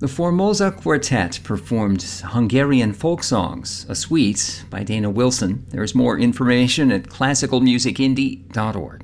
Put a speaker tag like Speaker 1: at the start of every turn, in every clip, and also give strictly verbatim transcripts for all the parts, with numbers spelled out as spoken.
Speaker 1: The Formosa Quartet performed Hungarian folk songs, a suite by Dana Wilson. There's more information at classical music indie dot org.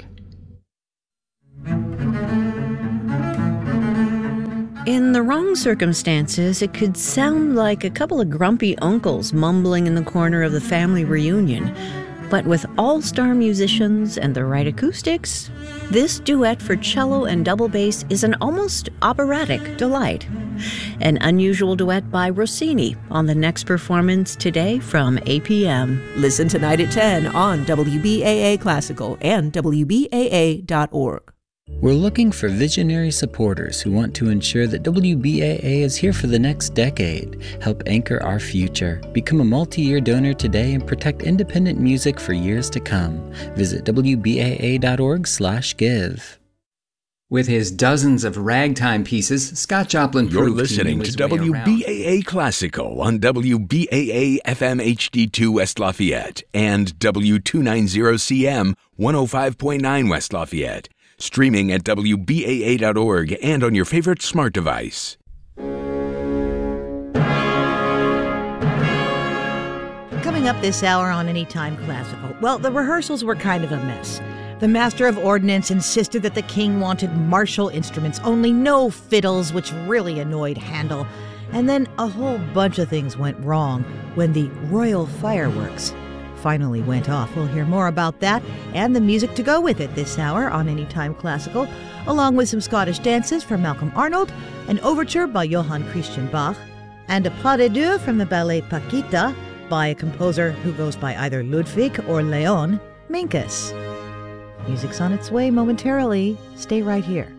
Speaker 2: In the wrong circumstances, it could sound like a couple of grumpy uncles mumbling in the corner of the family reunion. But with all-star musicians and the right acoustics, this duet for cello and double bass is an almost operatic delight. An unusual duet by Rossini on the next performance today from A P M.
Speaker 3: Listen tonight at ten on W B A A Classical and W B A A dot org.
Speaker 4: We're looking for visionary supporters who want to ensure that W B A A is here for the next decade. Help anchor our future. Become a multi-year donor today and protect independent music for years to come. Visit W B A A dot org slash give.
Speaker 1: With his dozens of ragtime pieces, Scott Joplin
Speaker 5: You're
Speaker 1: proved
Speaker 5: listening to W B A A Classical on W B A A F M H D two West Lafayette and W two ninety C M one oh five point nine West Lafayette. Streaming at W B A A dot org and on your favorite smart device.
Speaker 6: Coming up this hour on Anytime Classical. Well, the rehearsals were kind of a mess. The Master of Ordnance insisted that the king wanted martial instruments, only no fiddles, which really annoyed Handel. And then a whole bunch of things went wrong when the royal fireworks finally went off. We'll hear more about that and the music to go with it this hour on Anytime Classical, along with some Scottish dances from Malcolm Arnold, an overture by Johann Christian Bach, and a pas de deux from the ballet Paquita by a composer who goes by either Ludwig or Leon Minkus. Music's on its way momentarily. Stay right here.